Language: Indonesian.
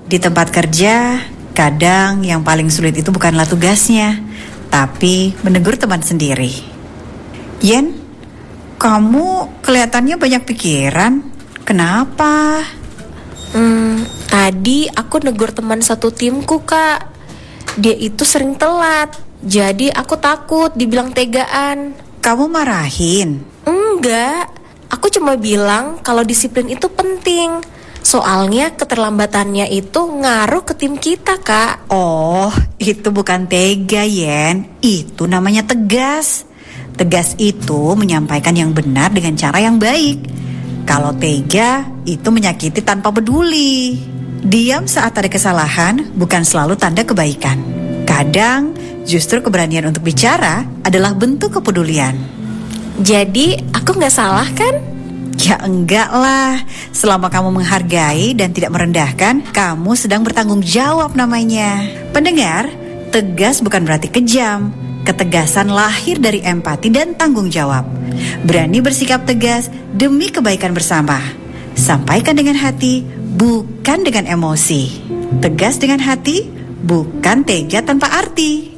Di tempat kerja, kadang yang paling sulit itu bukanlah tugasnya, tapi menegur teman sendiri. Yen, kamu kelihatannya banyak pikiran. Kenapa? Tadi aku negur teman satu timku, Kak. Dia itu sering telat, jadi aku takut dibilang tegaan. Kamu marahin? Enggak, aku cuma bilang kalau disiplin itu penting. Soalnya keterlambatannya itu ngaruh ke tim kita, Kak. Oh, itu bukan tega, Yen. Itu namanya tegas. Tegas itu menyampaikan yang benar dengan cara yang baik. Kalau tega, itu menyakiti tanpa peduli. Diam saat ada kesalahan bukan selalu tanda kebaikan. Kadang, justru keberanian untuk bicara adalah bentuk kepedulian. Jadi, aku nggak salah kan? Ya enggak lah. Selama kamu menghargai dan tidak merendahkan, kamu sedang bertanggung jawab namanya. Pendengar, tegas bukan berarti kejam. Ketegasan lahir dari empati dan tanggung jawab. Berani bersikap tegas demi kebaikan bersama. Sampaikan dengan hati, bukan dengan emosi. Tegas dengan hati, bukan tega tanpa arti.